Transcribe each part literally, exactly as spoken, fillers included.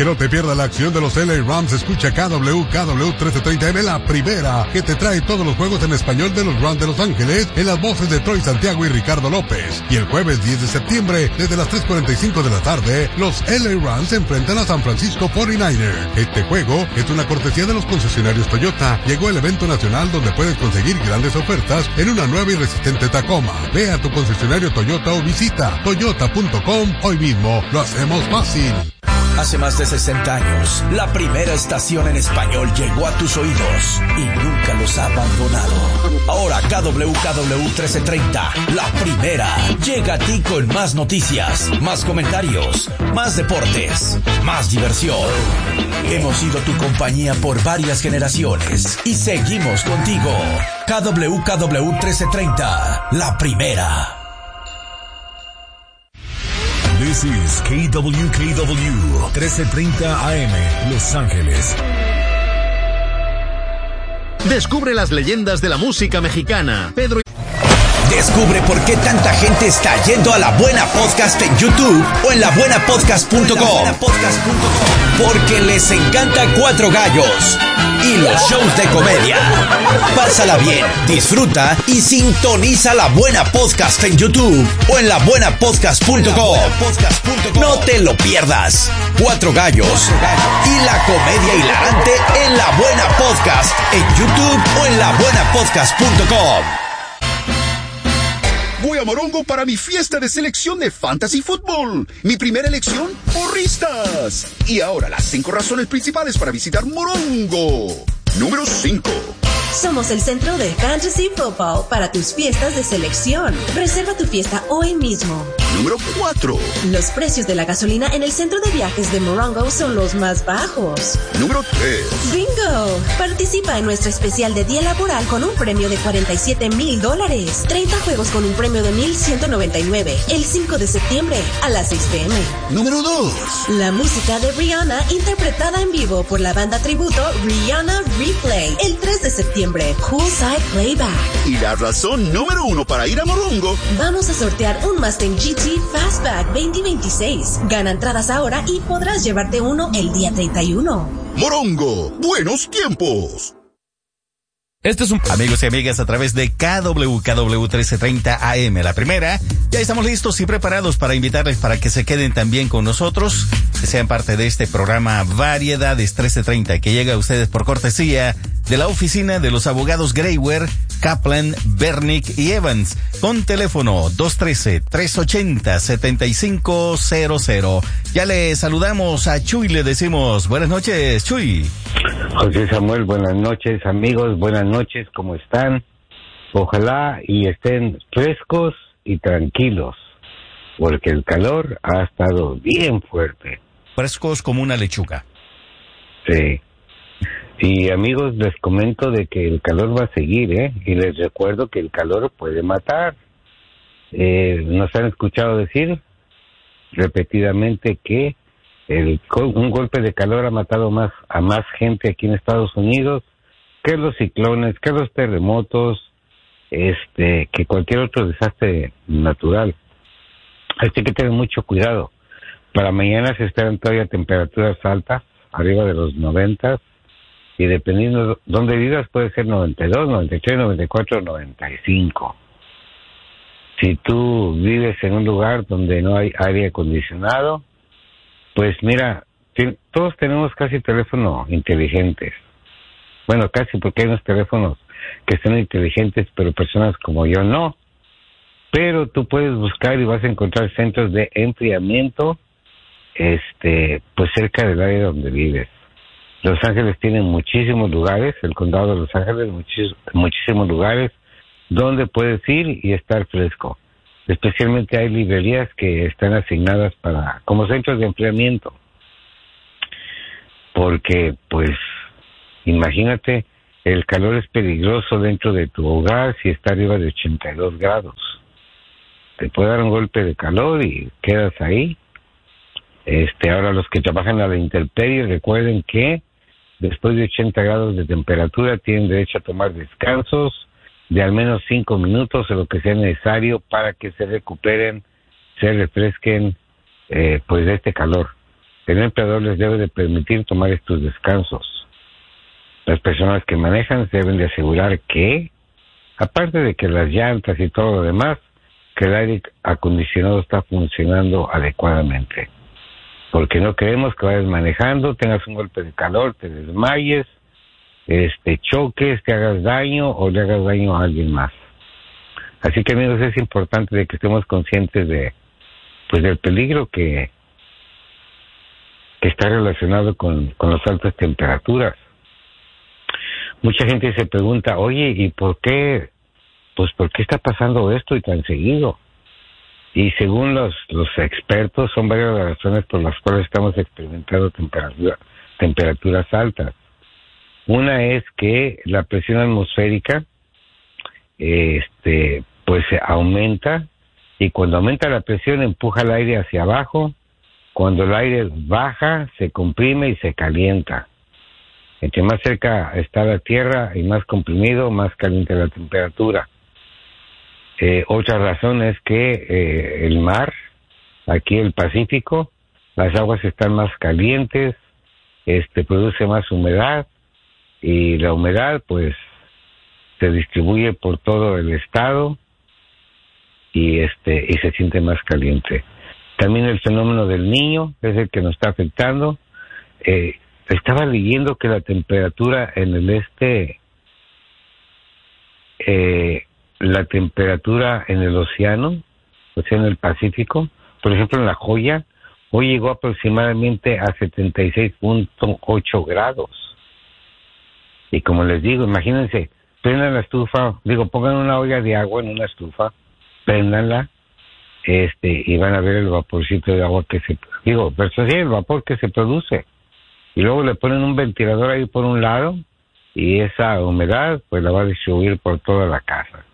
que no te pierdas la acción de los L A Rams. Escucha K W K W trece treinta M, la primera, que te trae todos los juegos en español de los Rams de Los Ángeles, en las voces de Troy Santiago y Ricardo López. Y el jueves diez de septiembre, desde las tres cuarenta y cinco de la tarde, los L A Rams se enfrentan a San Francisco cuarenta y nueve ers. Este juego es una cortesía de los concesionarios Toyota. Llegó el evento nacional donde puedes conseguir grandes ofertas en una nueva y resistente Tacoma. Ve a tu concesionario Toyota o visita toyota punto com hoy mismo. Lo hacemos fácil. Hace más de sesenta años, la primera estación en español llegó a tus oídos y nunca los ha abandonado. Ahora K W K W trece treinta, la primera, llega a ti con más noticias, más comentarios, más deportes, más diversión. Hemos sido tu compañía por varias generaciones y seguimos contigo. K W K W trece treinta, la primera. This is K W K W trece treinta A M, Los Ángeles. Descubre las leyendas de la música mexicana. Pedro. Descubre por qué tanta gente está yendo a La Buena Podcast en YouTube o en la buena podcast punto com. Porque les encanta Cuatro Gallos y los shows de comedia. Pásala bien, disfruta y sintoniza La Buena Podcast en YouTube o en la buena podcast punto com. No te lo pierdas. Cuatro Gallos y la comedia hilarante en La Buena Podcast en YouTube o en la buena podcast punto com. Voy a Morongo para mi fiesta de selección de Fantasy Football. Mi primera elección, porristas. Y ahora las cinco razones principales para visitar Morongo. Número cinco. Somos el centro de Fantasy Football para tus fiestas de selección. Reserva tu fiesta hoy mismo. Número cuatro. Los precios de la gasolina en el centro de viajes de Morongo son los más bajos. Número tres. ¡Bingo! Participa en nuestro especial de día laboral con un premio de cuarenta y siete mil dólares. treinta juegos con un premio de mil ciento noventa y nueve. El cinco de septiembre a las seis pe eme. Número dos. La música de Rihanna interpretada en vivo por la banda tributo Rihanna Replay. El tres de septiembre. Poolside Playback. Y la razón número uno para ir a Morongo. Vamos a sortear un Mustang G T Fastback veinte veintiséis. Gana entradas ahora y podrás llevarte uno el día treinta y uno. Morongo, buenos tiempos. Este es un... Amigos y amigas, a través de K W K W trece treinta A M, la primera, ya estamos listos y preparados para invitarles para que se queden también con nosotros, que sean parte de este programa Variedades trece treinta, que llega a ustedes por cortesía de la oficina de los abogados Grayware, Kaplan, Bernick y Evans, con teléfono dos uno tres, tres ocho cero, siete cinco cero cero. Ya le saludamos a Chuy, le decimos buenas noches, Chuy. José Samuel, buenas noches, amigos, buenas noches, ¿cómo están? Ojalá y estén frescos y tranquilos, porque el calor ha estado bien fuerte. Frescos como una lechuga. Sí. Y amigos, les comento de que el calor va a seguir, ¿eh? Y les recuerdo que el calor puede matar. Eh, nos han escuchado decir repetidamente que el, un golpe de calor ha matado más a más gente aquí en Estados Unidos que los ciclones, que los terremotos, este, que cualquier otro desastre natural. Así que tengan mucho cuidado. Para mañana se esperan todavía temperaturas altas, arriba de los noventa, y dependiendo de dónde vivas puede ser noventa y dos, noventa y tres, noventa y cuatro, noventa y cinco. Si tú vives en un lugar donde no hay aire acondicionado, pues mira, t- todos tenemos casi teléfonos inteligentes. Bueno, casi, porque hay unos teléfonos que son inteligentes, pero personas como yo no. Pero tú puedes buscar y vas a encontrar centros de enfriamiento, este, pues cerca del área donde vives. Los Ángeles tienen muchísimos lugares, el condado de Los Ángeles, muchis- muchísimos lugares donde puedes ir y estar fresco. Especialmente hay librerías que están asignadas para como centros de enfriamiento. Porque, pues, imagínate, el calor es peligroso dentro de tu hogar si está arriba de ochenta y dos grados. Te puede dar un golpe de calor y quedas ahí. Este, ahora los que trabajan a la intemperie, recuerden que después de ochenta grados de temperatura tienen derecho a tomar descansos de al menos cinco minutos o lo que sea necesario para que se recuperen, se refresquen, eh, pues de este calor. el empleador les debe de permitir tomar estos descansos. Las personas que manejan deben de asegurar que, aparte de que las llantas y todo lo demás, que el aire acondicionado está funcionando adecuadamente. Porque no queremos que vayas manejando, tengas un golpe de calor, te desmayes, este, choques, te hagas daño o le hagas daño a alguien más. Así que, amigos, es importante de que estemos conscientes de, pues, del peligro que, que está relacionado con, con las altas temperaturas. Mucha gente se pregunta, oye, ¿y por qué? Pues, ¿por qué está pasando esto y tan seguido? Y según los, los expertos, son varias las razones por las cuales estamos experimentando temperatura, temperaturas altas. Una es que la presión atmosférica, este, pues aumenta, y cuando aumenta la presión empuja el aire hacia abajo. Cuando el aire baja, se comprime y se calienta. Entre más cerca está la tierra y más comprimido, más caliente la temperatura. Eh, otra razón es que eh, el mar, aquí el Pacífico, las aguas están más calientes, este, produce más humedad, y la humedad pues se distribuye por todo el estado y este y se siente más caliente. También el fenómeno del Niño es el que nos está afectando. Eh, estaba leyendo que la temperatura en el este, eh, la temperatura en el océano, o sea, en el Pacífico, por ejemplo en La Joya, hoy llegó aproximadamente a setenta y seis punto ocho grados. Y como les digo, imagínense, prendan la estufa, digo, pongan una olla de agua en una estufa, préndanla, este, y van a ver el vaporcito de agua que se, digo, pero sí, el vapor que se produce. Y luego le ponen un ventilador ahí por un lado, y esa humedad, pues la va a distribuir por toda la casa.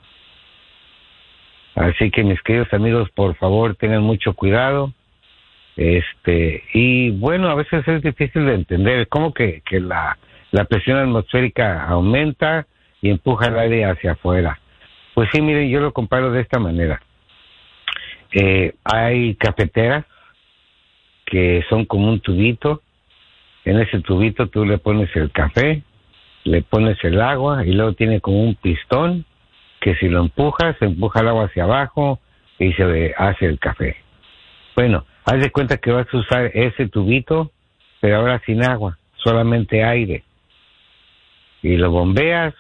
Así que, mis queridos amigos, por favor, tengan mucho cuidado. Este, y bueno, a veces es difícil de entender, cómo que, que la La presión atmosférica aumenta y empuja el aire hacia afuera. Pues sí, miren, yo lo comparo de esta manera. Eh, hay cafeteras que son como un tubito. En ese tubito tú le pones el café, le pones el agua y luego tiene como un pistón que si lo empujas, se empuja el agua hacia abajo y se hace el café. Bueno, haz de cuenta que vas a usar ese tubito, pero ahora sin agua, solamente aire. Y lo bombeas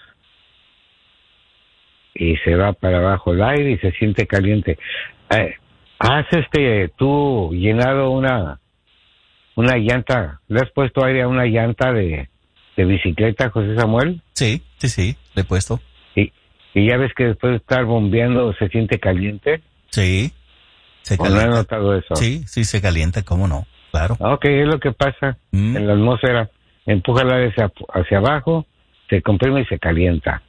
y se va para abajo el aire y se siente caliente. Eh, ¿Has este tú llenado una una llanta? ¿Le has puesto aire a una llanta de, de bicicleta, José Samuel? Sí, sí, sí, le he puesto. Y, y ya ves que después de estar bombeando se siente caliente. Sí, se ¿O calienta. no has notado eso? Sí, sí se calienta, cómo no, claro. Ok, es lo que pasa mm. en la atmósfera. Empuja el aire hacia, hacia abajo, se comprime y se calienta.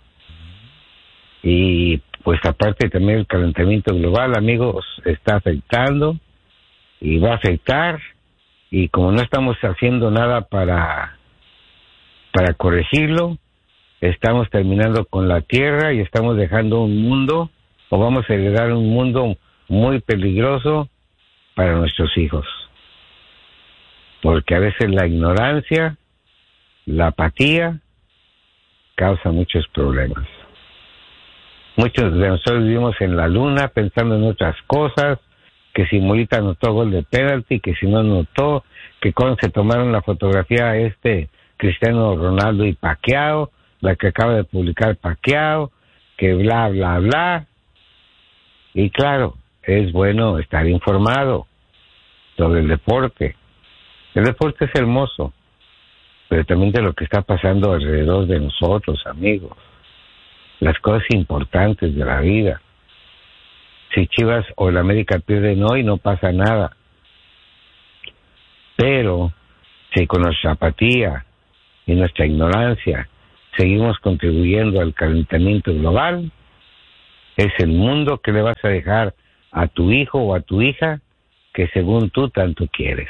Y pues aparte también el calentamiento global, amigos, está afectando y va a afectar, y como no estamos haciendo nada para para corregirlo, estamos terminando con la Tierra y estamos dejando un mundo, o vamos a heredar un mundo muy peligroso para nuestros hijos. Porque a veces la ignorancia, la apatía, causa muchos problemas. Muchos de nosotros vivimos en la luna pensando en otras cosas, que si Molita anotó gol de penalti, que si no anotó, que cuando se tomaron la fotografía este Cristiano Ronaldo y Pacquiao, la que acaba de publicar Pacquiao, que bla, bla, bla. Y claro, es bueno estar informado sobre el deporte. El deporte es hermoso, pero también de lo que está pasando alrededor de nosotros, amigos. Las cosas importantes de la vida. Si Chivas o el América pierden hoy, no pasa nada. Pero si con nuestra apatía y nuestra ignorancia seguimos contribuyendo al calentamiento global, es el mundo que le vas a dejar a tu hijo o a tu hija que según tú tanto quieres.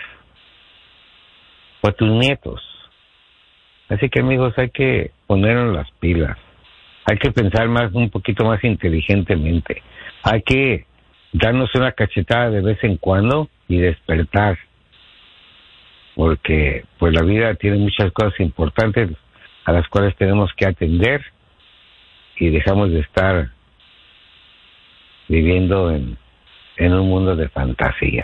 O a tus nietos. Así que, amigos, hay que ponernos las pilas. Hay que pensar más, un poquito más inteligentemente. Hay que darnos una cachetada de vez en cuando y despertar. porque pues la vida tiene muchas cosas importantes a las cuales tenemos que atender y dejamos de estar viviendo en, en un mundo de fantasía.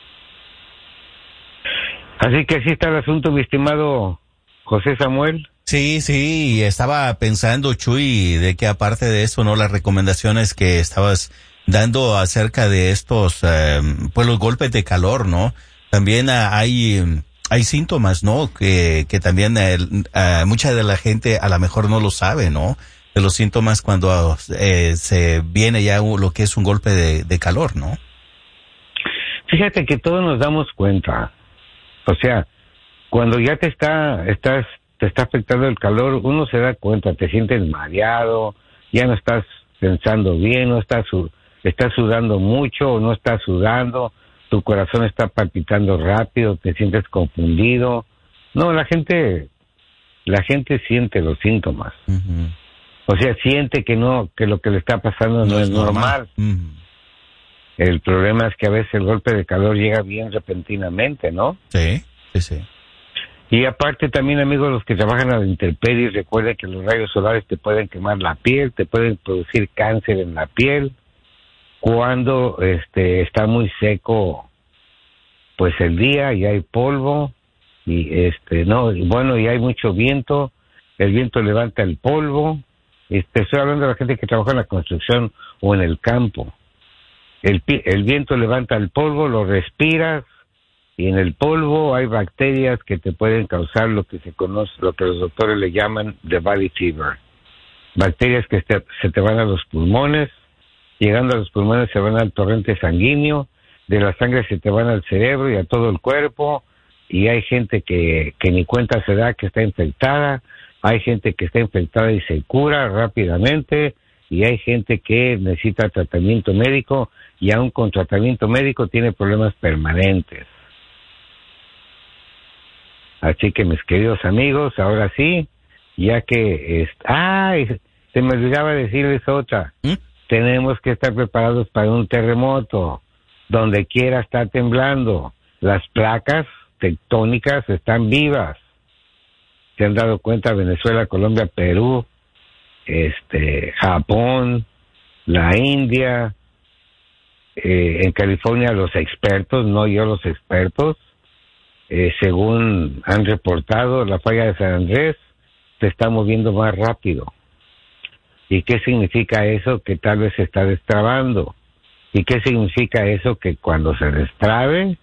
Así que así está el asunto, mi estimado José Samuel. Sí, sí, estaba pensando, Chuy, de que aparte de eso, ¿no? Las recomendaciones que estabas dando acerca de estos, eh, pues los golpes de calor, ¿no? También uh, hay, hay síntomas, ¿no? Que, que también eh, uh, mucha de la gente a lo mejor no lo sabe, ¿no? De los síntomas cuando eh, se viene ya lo que es un golpe de, de calor, ¿no? Fíjate que todos nos damos cuenta. O sea, cuando ya te está, estás, te está afectando el calor, uno se da cuenta, te sientes mareado, ya no estás pensando bien, no estás, estás sudando mucho o no estás sudando, tu corazón está palpitando rápido, te sientes confundido. No, la gente, la gente siente los síntomas. Uh-huh. O sea, siente que no, que lo que le está pasando no, no es normal. normal. Uh-huh. El problema es que a veces el golpe de calor llega bien repentinamente, ¿no? Sí, sí, sí. Y aparte también, amigos, los que trabajan a la intemperie, recuerden que los rayos solares te pueden quemar la piel, te pueden producir cáncer en la piel. Cuando este está muy seco, pues el día y hay polvo y este no, y bueno, y hay mucho viento, el viento levanta el polvo. Este, estoy hablando de la gente que trabaja en la construcción o en el campo. El, el viento levanta el polvo, lo respiras y en el polvo hay bacterias que te pueden causar lo que se conoce, lo que los doctores le llaman the valley fever. Bacterias que te, se te van a los pulmones, llegando a los pulmones se van al torrente sanguíneo, de la sangre se te van al cerebro y a todo el cuerpo, y hay gente que, que ni cuenta se da que está infectada, hay gente que está infectada y se cura rápidamente, y hay gente que necesita tratamiento médico y aún con tratamiento médico tiene problemas permanentes. Así que mis queridos amigos, ahora sí, ya que... Es... ¡Ay! Se me olvidaba decirles otra. ¿Mm? Tenemos que estar preparados para un terremoto. Donde quiera está temblando. Las placas tectónicas están vivas. Se han dado cuenta Venezuela, Colombia, Perú, este, Japón, la India, eh, en California los expertos, no yo los expertos, eh, según han reportado, la falla de San Andrés se está moviendo más rápido. ¿Y qué significa eso? Que tal vez se está destrabando. ¿Y qué significa eso? Que cuando se destrabe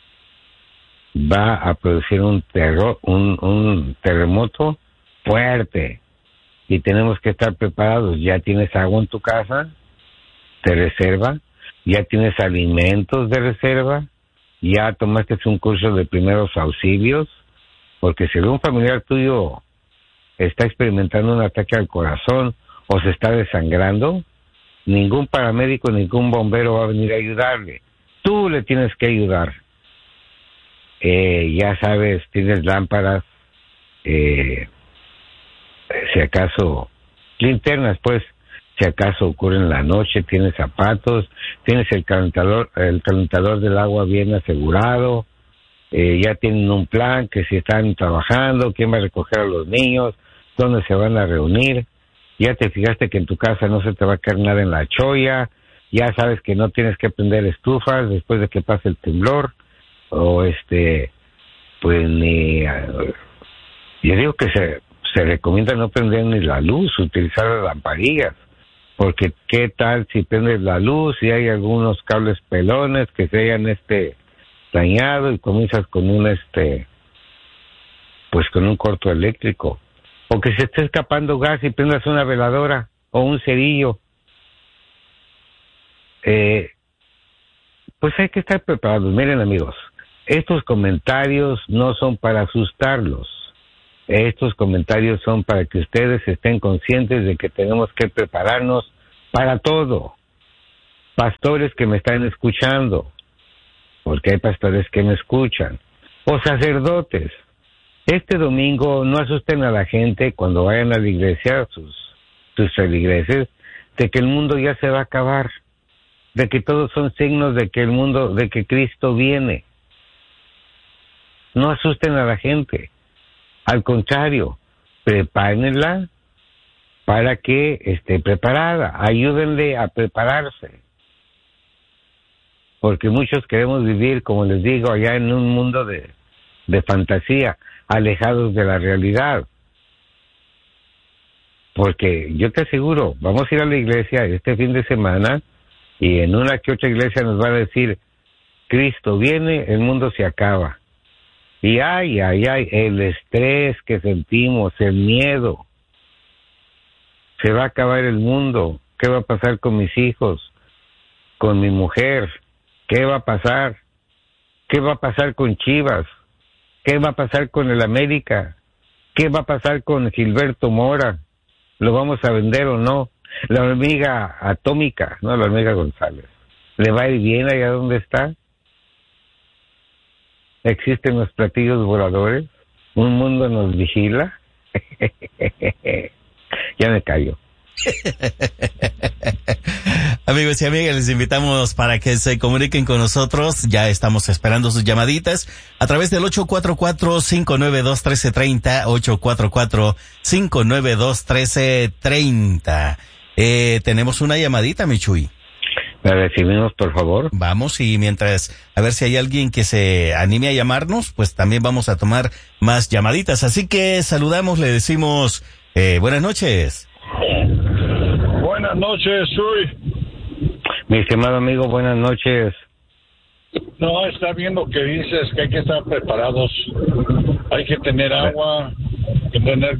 va a producir un, terror, un, un terremoto fuerte. Y tenemos que estar preparados. Ya tienes agua en tu casa de reserva, ya tienes alimentos de reserva, ya tomaste un curso de primeros auxilios, porque si un familiar tuyo está experimentando un ataque al corazón o se está desangrando, ningún paramédico, ningún bombero va a venir a ayudarle. Tú le tienes que ayudar. Eh, ya sabes, tienes lámparas, eh, si acaso, linternas, pues, si acaso ocurre en la noche, tienes zapatos, tienes el calentador, el calentador del agua bien asegurado, eh, ya tienen un plan que si están trabajando, quién va a recoger a los niños, dónde se van a reunir, ya te fijaste que en tu casa no se te va a caer nada en la cholla, ya sabes que no tienes que prender estufas después de que pase el temblor, o este, pues ni, yo digo que se, se recomienda no prender ni la luz, utilizar las lamparillas, porque qué tal si prendes la luz y hay algunos cables pelones que se hayan este dañado y comienzas con un este, pues con un corto eléctrico, o que se esté escapando gas y prendas una veladora o un cerillo. Eh, pues hay que estar preparados. Miren, amigos, estos comentarios no son para asustarlos. Estos comentarios son para que ustedes estén conscientes de que tenemos que prepararnos para todo. Pastores que me están escuchando, porque hay pastores que me escuchan, o sacerdotes. Este domingo no asusten a la gente cuando vayan a la iglesia, sus, sus feligreses, de que el mundo ya se va a acabar, de que todos son signos de que el mundo, de que Cristo viene. no asusten a la gente. Al contrario, prepárenla para que esté preparada. Ayúdenle a prepararse. Porque muchos queremos vivir, como les digo, allá en un mundo de, de fantasía, alejados de la realidad. Porque yo te aseguro, vamos a ir a la iglesia este fin de semana y en una que otra iglesia nos va a decir, Cristo viene, el mundo se acaba. Y ay, ay, ay, el estrés que sentimos, el miedo. Se va a acabar el mundo. ¿Qué va a pasar con mis hijos? Con mi mujer. ¿Qué va a pasar? ¿Qué va a pasar con Chivas? ¿Qué va a pasar con el América? ¿Qué va a pasar con Gilberto Mora? ¿Lo vamos a vender o no? La hormiga atómica, no la hormiga González. ¿Le va a ir bien allá donde está? ¿Existen los platillos voladores? ¿Un mundo nos vigila? Ya me callo. Amigos y amigas, les invitamos para que se comuniquen con nosotros. Ya estamos esperando sus llamaditas a través del ocho cuatro cuatro, cinco nueve dos, uno tres tres cero, ocho cuatro cuatro, cinco nueve dos, uno tres tres cero. Eh, tenemos una llamadita, Michuy. ¿La recibimos, por favor? Vamos, y mientras, a ver si hay alguien que se anime a llamarnos, pues también vamos a tomar más llamaditas. Así que saludamos, le decimos, eh, buenas noches. Buenas noches, Chuy. Mi estimado amigo, buenas noches. No, está bien lo que dices, que hay que estar preparados. Hay que tener agua, hay que tener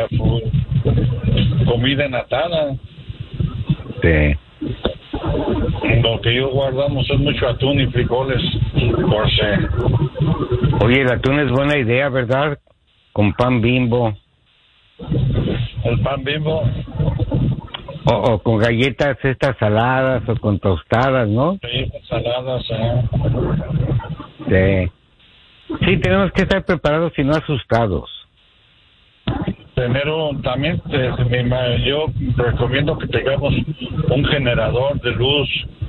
uh, comida enlatada. Sí. Lo que yo guardamos es mucho atún y frijoles, por si. Oye, el atún es buena idea, ¿verdad? Con pan Bimbo. El pan Bimbo. O, o con galletas estas saladas o con tostadas, ¿no? Sí, saladas, eh. Sí. Sí, tenemos que estar preparados y no asustados. Tener un, también, te, me, yo recomiendo que tengamos un generador de luz.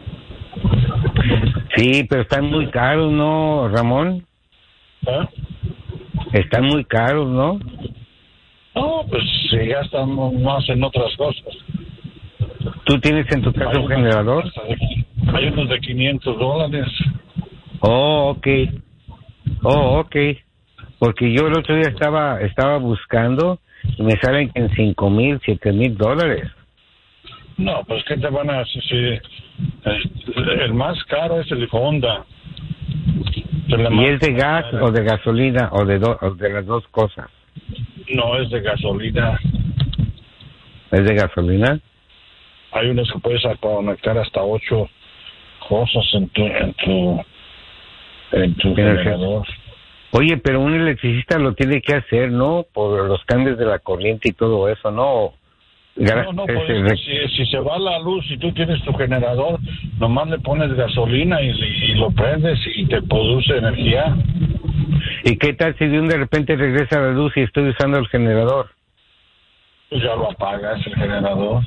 Sí, pero están muy caros, ¿no, Ramón? ¿Eh? Están muy caros, ¿no? No, pues se gastan más en otras cosas. ¿Tú tienes en tu casa un generador? De, hay unos de quinientos dólares. Oh, ok. Oh, ok. Porque yo el otro día estaba estaba buscando y me salen en cinco mil, siete mil dólares. No, pues ¿qué te van a hacer? Si, el más caro es el Honda. ¿Y es de gas cara. o de gasolina o de, do, o de las dos cosas? No, es de gasolina. ¿Es de gasolina? Hay unos que puedes conectar hasta ocho cosas en tu en tu, en tu generador. Oye, pero un electricista lo tiene que hacer, ¿no? Por los cambios de la corriente y todo eso, ¿no? No, no, pues, el... si, si se va la luz y tú tienes tu generador, nomás le pones gasolina y, y lo prendes y te produce energía. ¿Y qué tal si de un de repente regresa la luz y estoy usando el generador? Pues ya lo apagas el generador.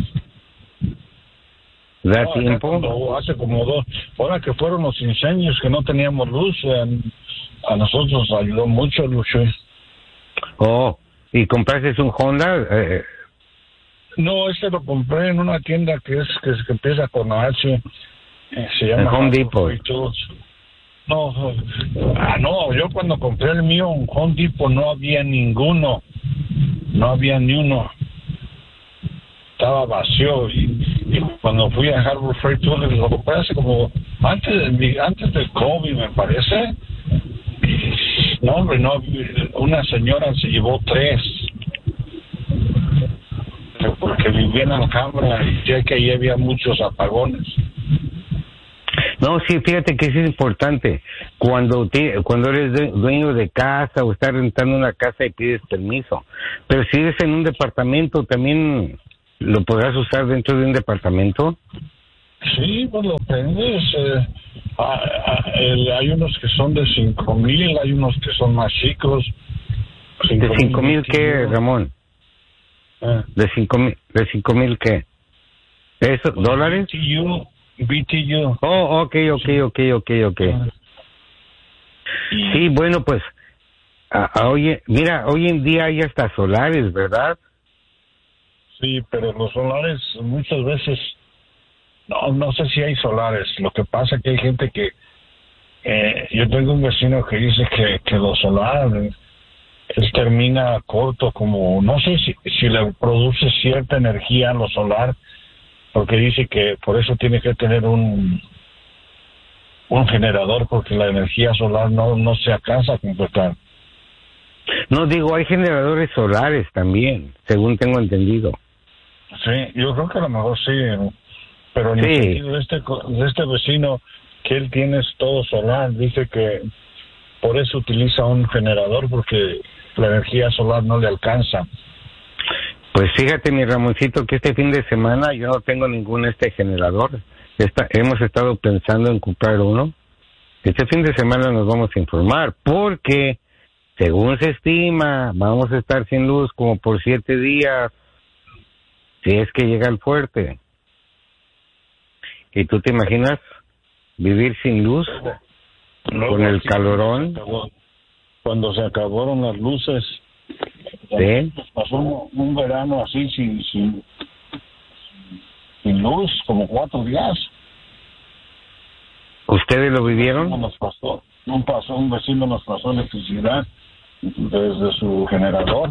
¿Da no, tiempo? Cuando, hace como dos, ahora que fueron los incendios que no teníamos luz, eh, a nosotros nos ayudó mucho, Lucho. Oh, ¿y compraste un Honda? Eh, no, este lo compré en una tienda que es que, que empieza con H, eh, se llama Home Depot. No, ah, no, yo cuando compré el mío en Home Depot no había ninguno, no había ni uno. Estaba vacío y, y cuando fui a Harbor Freight Tour lo compré hace como antes de, antes del COVID, me parece. No, hombre, no, una señora se llevó tres porque vivía en Alhambra y ya que ahí había muchos apagones. No, sí, fíjate que sí es importante. Cuando te, cuando eres de, dueño de casa o estás rentando una casa y pides permiso. Pero si eres en un departamento, ¿también lo podrás usar dentro de un departamento? Sí, pues lo prendes. Eh, ah, ah, el, hay unos que son de cinco mil, hay unos que son más chicos. ¿De cinco mil qué, Ramón? Eh. ¿De cinco mil, de cinco mil qué? ¿Eso? Pues ¿Dólares? B T U. B T U. Oh, ok, ok, ok, ok, ok. Y... Sí, bueno, pues, a, a, oye, mira, hoy en día hay hasta solares, ¿verdad? Sí, pero los solares muchas veces, no, no sé si hay solares. Lo que pasa es que hay gente que, eh, yo tengo un vecino que dice que, que los solares, él termina corto, como, no sé si, si le produce cierta energía a lo solar, porque dice que por eso tiene que tener un un generador, porque la energía solar no, no se alcanza a completar. No, digo, hay generadores solares también, según tengo entendido. Sí, yo creo que a lo mejor sí, pero en sí. el sentido de este, de este vecino, que él tiene todo solar, dice que por eso utiliza un generador, porque la energía solar no le alcanza. Pues fíjate, mi Ramoncito, que este fin de semana yo no tengo ningún este generador. Esta, hemos estado pensando en comprar uno. Este fin de semana nos vamos a informar, porque según se estima, vamos a estar sin luz como por siete días, si es que llega el fuerte. ¿Y tú te imaginas vivir sin luz? Luego, con el calorón. Se acabó, cuando se acabaron las luces, ¿sí? Pasó un, un verano así sin, sin, sin luz, como cuatro días. ¿Ustedes lo vivieron? Nos pasó, un, pasó, un vecino nos pasó electricidad desde su generador.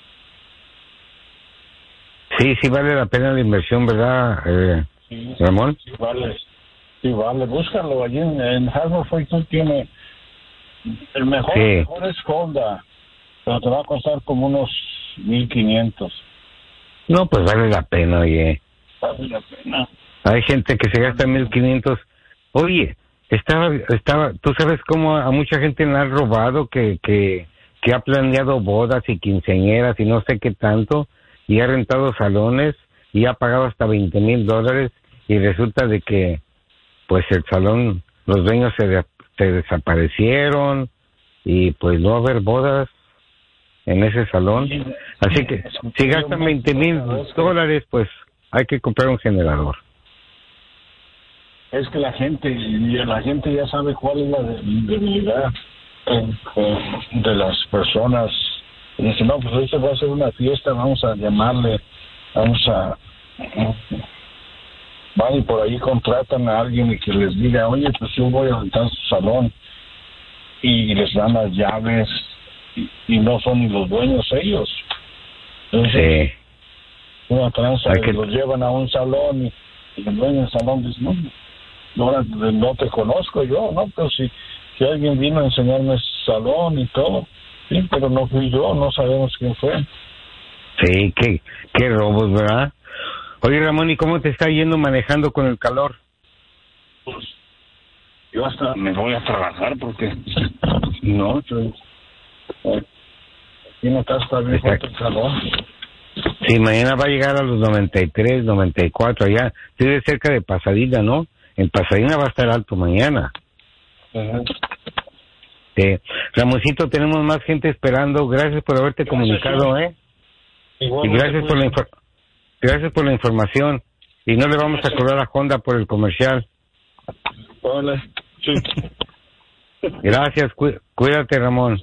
Sí, sí vale la pena la inversión, ¿verdad, eh, sí, Ramón? Sí, vale. Sí, vale. Búscalo allí en, en Haverford, tiene el mejor, sí. el mejor es Honda, pero te va a costar como unos mil quinientos. No, pues vale la pena, oye. Vale la pena. Hay gente que se gasta mil quinientos. Oye, estaba, estaba, tú sabes cómo a mucha gente le han robado que, que, que ha planeado bodas y quinceañeras y no sé qué tanto, y ha rentado salones y ha pagado hasta veinte mil dólares, y resulta de que, pues el salón, los dueños se, de, se desaparecieron y pues no va a haber bodas en ese salón. Así que si gastan veinte mil dólares, pues hay que comprar un generador. Es que la gente, la gente ya sabe cuál es la debilidad de las personas. Dice, no, pues hoy se va a hacer una fiesta, vamos a llamarle, vamos a... Van y por ahí contratan a alguien y que les diga, oye, pues yo voy a rentar su salón, y les dan las llaves, y, y no son ni los dueños ellos. Entonces, sí. Una tranza, que... los llevan a un salón y, y el dueño del salón dice, no, no, no te conozco yo, ¿no? Pero si, si alguien vino a enseñarme ese salón y todo, sí, pero no fui yo, no sabemos quién fue. Sí, qué, qué robos, ¿verdad? Oye, Ramón, ¿y cómo te está yendo manejando con el calor? Pues yo hasta me voy a trabajar porque no, yo, aquí no está, está bien fuerte el calor. Sí, mañana va a llegar a los noventa y tres, noventa y cuatro, allá. Estoy cerca de Pasadena, ¿no? En Pasadena va a estar alto mañana. Uh-huh. Sí. Ramoncito, tenemos más gente esperando. Gracias por haberte gracias, comunicado, ¿eh? Igual, y gracias por la infor- gracias por la información. Y no le vamos a cobrar a Honda por el comercial. Hola. Sí. Gracias, cu- cuídate, Ramón.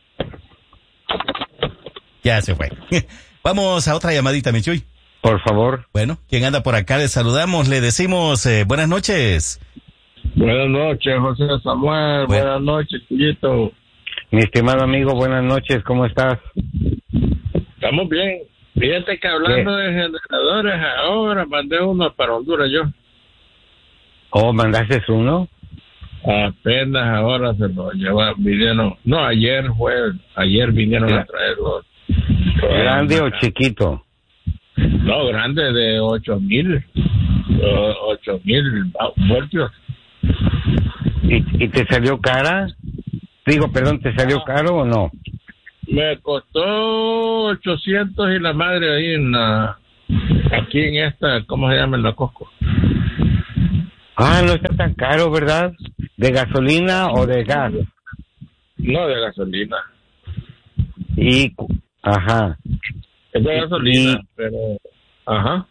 Ya se fue. Vamos a otra llamadita, Michuy. Por favor. Bueno, quien anda por acá, le saludamos, le decimos eh, buenas noches. Buenas noches, José Samuel. Bueno. Buenas noches, Chuyito. Mi estimado amigo, buenas noches, ¿cómo estás? Estamos bien. Fíjate que hablando ¿Qué? de generadores, ahora mandé uno para Honduras yo. ¿Oh, mandaste uno? Apenas ahora se lo llevaron, vinieron, no, ayer fue, ayer vinieron ¿Sí? a traerlo. ¿Grande o chiquito? No, grande, de ocho mil, ocho mil voltios. ¿Y, ¿Y te salió cara? Digo, perdón, ¿te salió ah, caro o no? Me costó ochocientos y la madre ahí en la, aquí en esta, ¿cómo se llama? En la Costco. Ah, no está tan caro, ¿verdad? ¿De gasolina o de gas? No, de gasolina. Y, ajá. Es de gasolina, y, pero, ajá.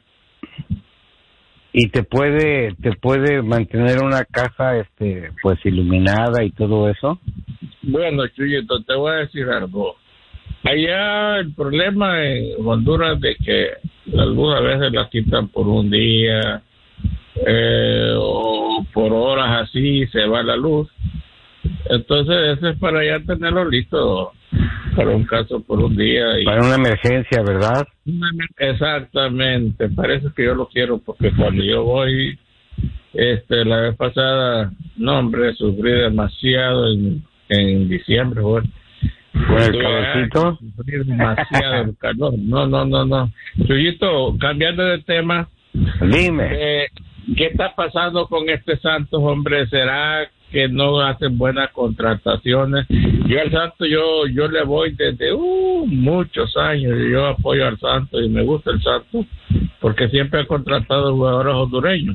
Y te puede, te puede mantener una casa, este, pues iluminada y todo eso. Bueno, Chuyito, te voy a decir algo. Allá el problema en Honduras de que algunas veces la quitan por un día eh, o por horas así se va la luz. Entonces eso es para ya tenerlo listo para un caso por un día. Y... para una emergencia, ¿verdad? Exactamente, parece que yo lo quiero porque cuando yo voy, este, la vez pasada, no hombre, sufrí demasiado en, en diciembre, güey. ¿Con el calorcito? Sufrí demasiado el calor. No, no, no, no. Chuyito, cambiando de tema. Dime. Eh, ¿Qué está pasando con este Santos, hombre? ¿Será que no hacen buenas contrataciones? Yo al Santos, yo yo le voy desde uh, muchos años. Yo apoyo al Santos y me gusta el Santos porque siempre ha contratado jugadores hondureños.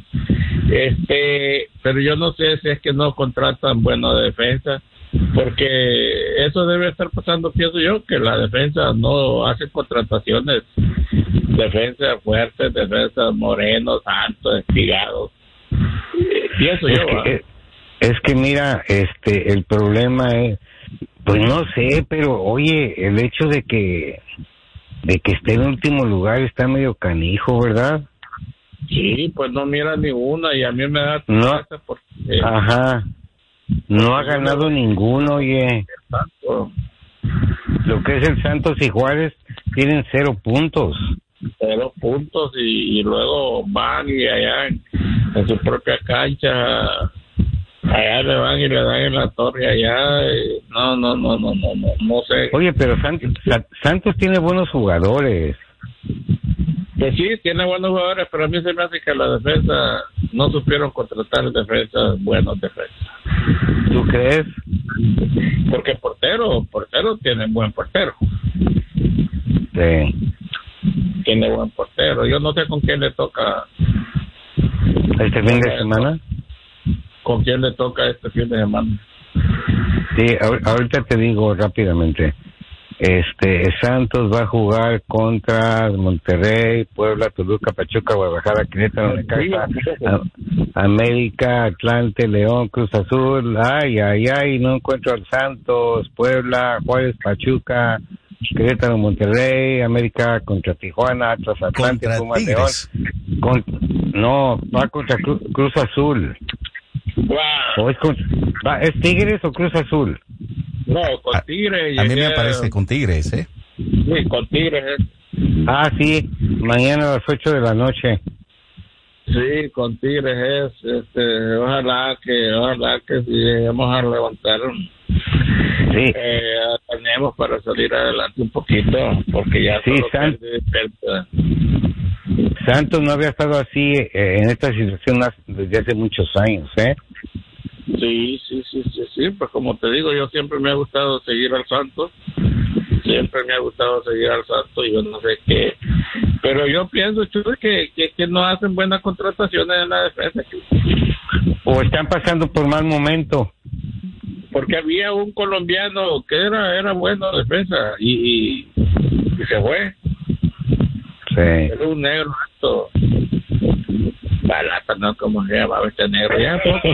Este, pero yo no sé si es que no contratan buena defensa, porque eso debe estar pasando, pienso yo, que la defensa no hace contrataciones, defensa fuertes, defensa Moreno, Santos, Espigados. Pienso es yo. Que, es, es que mira, este, el problema es, pues no sé, pero oye, el hecho de que de que esté en último lugar está medio canijo, ¿verdad? Sí, pues no mira ni una y a mí me da no, porque, ajá, no ha ganado ninguno, oye. Exacto. Lo que es el Santos y Juárez tienen cero puntos. Cero puntos y, y luego van y allá en, en su propia cancha, allá le van y le dan en la torre allá. Y no, no, no, no, no, no, no sé. Oye, pero Santos, Santos tiene buenos jugadores. Que sí, tiene buenos jugadores, pero a mí se me hace que la defensa no supieron contratar defensas, buenos defensas. ¿Tú crees? Porque portero, portero tiene buen portero. Sí. Tiene buen portero. Yo no sé con quién le toca. ¿Este fin de semana? ¿Con quién le toca este fin de semana? Sí, ahorita te digo rápidamente. Este, Santos va a jugar contra Monterrey, Puebla, Toluca, Pachuca, Guadalajara, Querétaro, Necaxa, América, Atlante, León, Cruz Azul. Ay, ay, ay, no encuentro al Santos, Puebla, Juárez, Pachuca, Querétaro, Monterrey, América contra Tijuana, Atlas, Atlante, Pumas, León. Con, no, va contra Cruz, Cruz Azul. Wow. ¿O es, con, va, ¿Es Tigres o Cruz Azul? No, con Tigres. A, a mí me parece con Tigres, ¿eh? Sí, con Tigres. ¿eh? Ah, sí, mañana a las ocho de la noche. Sí, con Tigres es, este, ojalá que, ojalá que si lleguemos a levantar, sí, eh, tenemos para salir adelante un poquito, porque ya sí, San... Santos no había estado así eh, en esta situación desde hace muchos años, ¿eh? Sí, sí, sí, sí, sí, pues como te digo, yo siempre me ha gustado seguir al Santos, siempre me ha gustado seguir al Santos, y yo no sé qué, pero yo pienso, Chuy, que, que, que no hacen buenas contrataciones en la defensa. O están pasando por mal momento. Porque había un colombiano que era era bueno defensa, y, y, y se fue. Sí. Era un negro alto. Balata, ¿no? ¿Cómo se llamaba este negro? Ya, poco,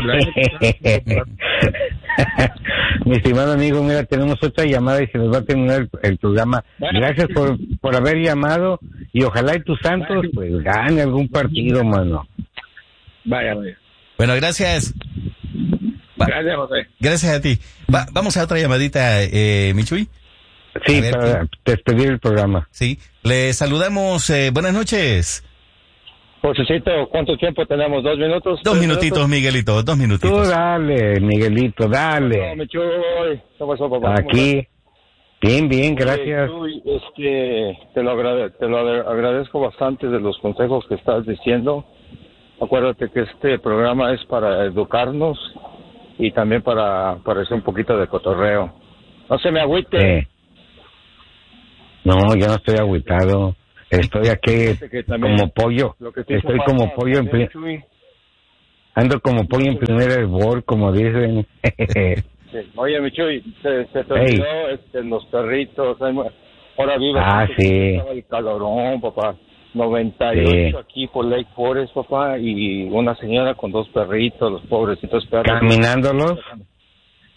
mi estimado amigo, mira, tenemos otra llamada y se nos va a terminar el, el programa. Gracias por, por haber llamado y ojalá y tus Santos pues gane algún partido, mano. Vaya, vaya. Bueno, gracias. Va. Gracias, José. Gracias a ti. Va, vamos a otra llamadita, eh, Michuy. Sí, para despedir el programa. Sí, le saludamos. Eh, buenas noches. Josecito, ¿cuánto tiempo tenemos? ¿Dos minutos? Dos minutitos, minutos? Miguelito, dos minutitos. Tú dale, Miguelito, dale. No, Michuy. ¿Cómo pasó, papá? Aquí. Bien, bien, gracias. Oye, tú, este, te, lo agrade- te lo agradezco bastante de los consejos que estás diciendo. Acuérdate que este programa es para educarnos y también para, para hacer un poquito de cotorreo. No se me agüite. Eh. No, yo no estoy agüitado. Estoy aquí como pollo. Estoy como pollo en pri- Ando como pollo en primer hervor, como dicen. Sí. Oye, Michuy, se, se te olvidó hey. este, los perritos. Ahora vive ah, aquí, sí. el calorón, papá. noventa y ocho sí. Aquí por Lake Forest, papá. Y una señora con dos perritos, los pobrecitos perros. ¿Caminándolos?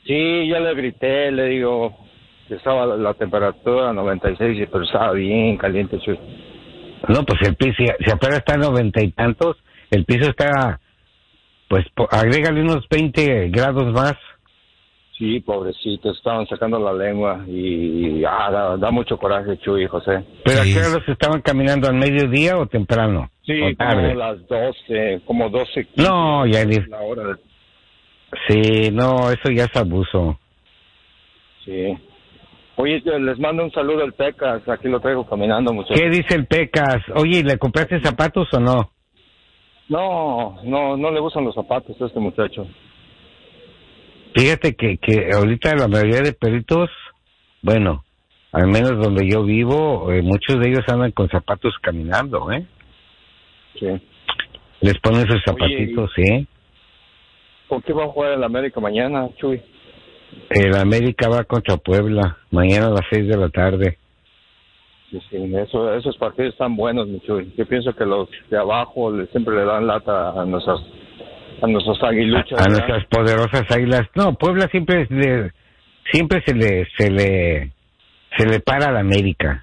Sí, yo le grité, le digo que estaba la, la temperatura noventa y seis, pero estaba bien caliente, Chuy. No, pues el piso, si, si apenas está a noventa y tantos, el piso está, pues, po, agrégale unos veinte grados más. Sí, pobrecitos, estaban sacando la lengua y, y ah, da, da mucho coraje, Chuy, José. ¿Pero Sí. a qué horas estaban caminando, al mediodía o temprano? Sí, o tarde. como las doce, como doce. No, ya ni... La hora de... Sí, no, eso ya es abuso. Sí. Oye, les mando un saludo al Pecas, aquí lo traigo caminando, muchachos. ¿Qué dice el Pecas? Oye, ¿le compraste zapatos o no? No, no, no le gustan los zapatos a este muchacho. Fíjate que, que ahorita la mayoría de perritos, bueno, al menos donde yo vivo, eh, muchos de ellos andan con zapatos caminando, ¿eh? Sí. Les ponen sus zapatitos, Oye, ¿sí? ¿Con qué va a jugar el América mañana, Chuy? El América va contra Puebla, mañana a las seis de la tarde. Sí, sí, eso, esos partidos están buenos, mi Chuy. Yo pienso que los de abajo le, siempre le dan lata a nuestras, a nuestros aguiluchas. A, a ¿verdad? nuestras poderosas águilas. No, Puebla siempre le, siempre se le, se le, se le para a la América.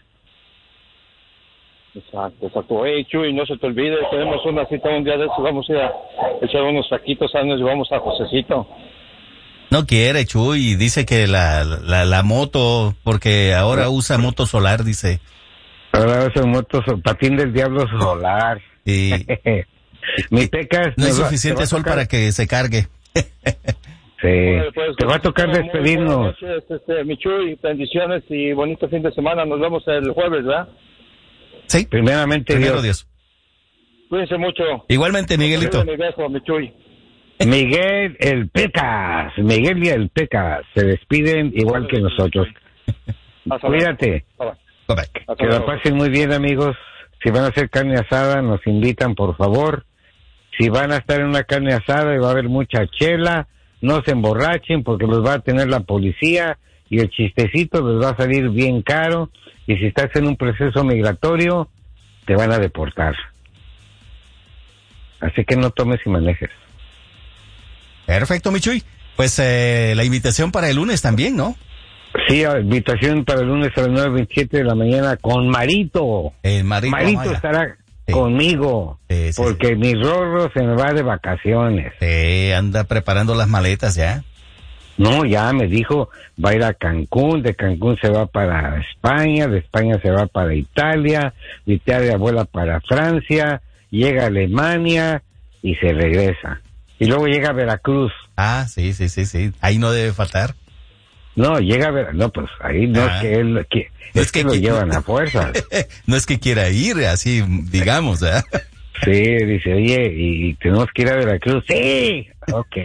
Exacto, exacto. Oye, Chuy, no se te olvide, tenemos una cita un día de eso, vamos a ir a echar unos taquitos, años y vamos a Josecito. No quiere, Chuy, dice que la, la, la moto, porque ahora usa moto solar, dice. Ahora es motos, patín del diablo solar. Y Mi Pecas. no hay nos va- suficiente te va a sol tocar- para que se cargue. Sí. Oye, pues, Te va a tocar muy despedirnos. buenas noches, este, mi Chuy, bendiciones y bonito fin de semana. Nos vemos el jueves, ¿verdad? Sí, Primeramente primero Dios. Dios. Cuídense mucho. Igualmente, Miguelito. Mi beso, mi Chuy. Miguel el Pecas. Miguel y el Pecas se despiden igual que nosotros. Hasta luego. Cuídate. Bye, bye. Bye bye. Hasta Que la luego. pasen muy bien, amigos. Si van a hacer carne asada, nos invitan, por favor. Si van a estar en una carne asada y va a haber mucha chela, no se emborrachen porque los va a tener la policía y el chistecito les va a salir bien caro. Y si estás en un proceso migratorio, te van a deportar. Así que no tomes y manejes. Perfecto, Michuy. Pues eh, la invitación para el lunes también, ¿no? Sí, invitación para el lunes a las nueve veintisiete de la mañana con Marito. El Marito Marito Amaya. estará Sí. conmigo, Sí, sí, porque sí. mi Rorro se me va de vacaciones. Sí, anda preparando las maletas ya. No, ya me dijo, va a ir a Cancún, de Cancún se va para España, de España se va para Italia, de Italia vuela para Francia, llega a Alemania y se regresa. Y luego llega a Veracruz. Ah, sí, sí, sí, sí. Ahí no debe faltar. No, llega a Veracruz. No, pues ahí no Ah. es que él, que, No es, que, lo qui- llevan a fuerza. No es que quiera ir, así, digamos, ¿eh? Sí, dice, oye, y tenemos que ir a Veracruz. Sí, ok.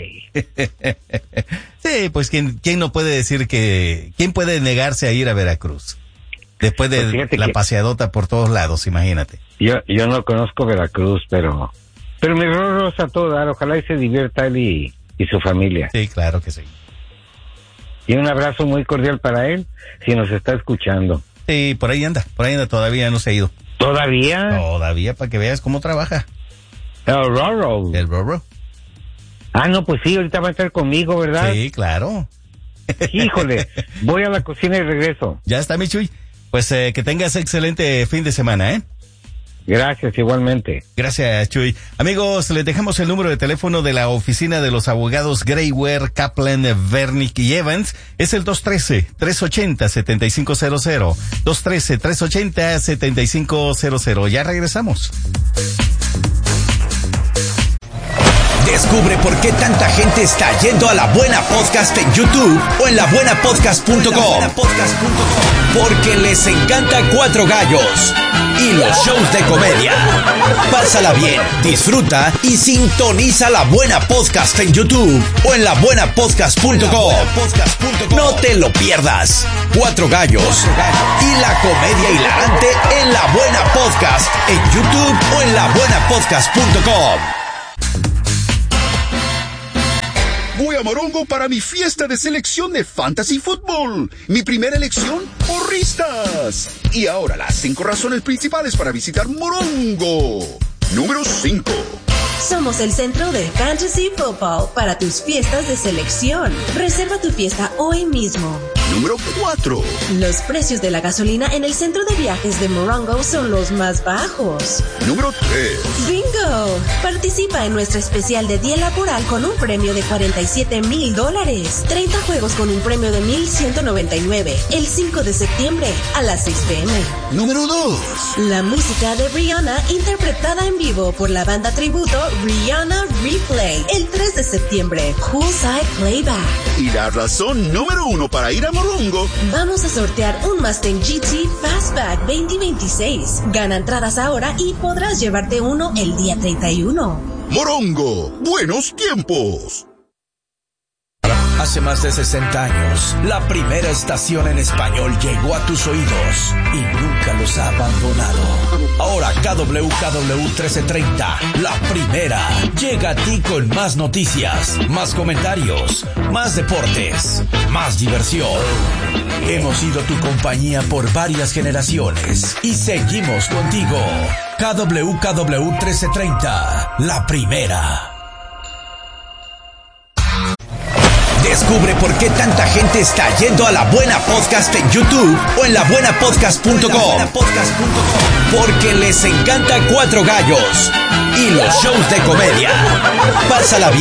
Sí, pues ¿quién, quién no puede decir que, quién puede negarse a ir a Veracruz? Después de Pues fíjate la que- paseadota por todos lados, imagínate. Yo, yo no conozco Veracruz, pero, pero mi Rorro es a todo dar. Ojalá y se divierta él y, y su familia. Sí, claro que sí. Y un abrazo muy cordial para él, si nos está escuchando. Sí, por ahí anda, por ahí anda, todavía no se ha ido. ¿Todavía? Todavía, para que veas cómo trabaja. El Rorro. El Rorro. Ah, no, pues sí, ahorita va a estar conmigo, ¿verdad? Sí, claro. Híjole, voy a la cocina y regreso. Ya está, Michuy. Pues eh, que tengas excelente fin de semana, ¿eh? Gracias, igualmente. Gracias, Chuy. Amigos, les dejamos el número de teléfono de la oficina de los abogados Grayware, Kaplan, Vernick y Evans. Es el dos uno tres, tres ocho cero, siete cinco cero cero. dos uno tres, tres ocho cero, siete cinco cero cero. Ya regresamos. Descubre por qué tanta gente está yendo a La Buena Podcast en YouTube o en la buena podcast punto com. Porque les encanta Cuatro Gallos y los shows de comedia. Pásala bien, disfruta y sintoniza La Buena Podcast en YouTube o en la buena podcast punto com. No te lo pierdas. Cuatro Gallos y la comedia hilarante en La Buena Podcast en YouTube o en la buena podcast punto com. Voy a Morongo para mi fiesta de selección de Fantasy Football. Mi primera elección, porristas. Y ahora las cinco razones principales para visitar Morongo. Número cinco. Somos el centro de Fantasy Football para tus fiestas de selección. Reserva tu fiesta hoy mismo. Número cuatro. Los precios de la gasolina en el centro de viajes de Morongo son los más bajos. Número tres. ¡Bingo! Participa en nuestra especial de día laboral con un premio de cuarenta y siete mil dólares. treinta juegos con un premio de mil ciento noventa y nueve. El cinco de septiembre a las seis pe eme. Número dos. La música de Rihanna interpretada en vivo por la banda tributo Rihanna Replay. El tres de septiembre. Poolside Playback. Y la razón número uno para ir a Morongo. Vamos a sortear un Mustang G T Fastback veinte veintiséis. Gana entradas ahora y podrás llevarte uno el día treinta y uno. Morongo, buenos tiempos. Hace más de sesenta años, la primera estación en español llegó a tus oídos y nunca los ha abandonado. Ahora K W K W trece treinta, la primera, llega a ti con más noticias, más comentarios, más deportes, más diversión. Hemos sido tu compañía por varias generaciones y seguimos contigo. K W K W trece treinta, la primera. Descubre por qué tanta gente está yendo a La Buena Podcast en YouTube o en la buena podcast punto com. Porque les encanta Cuatro Gallos y los shows de comedia. Pásala bien.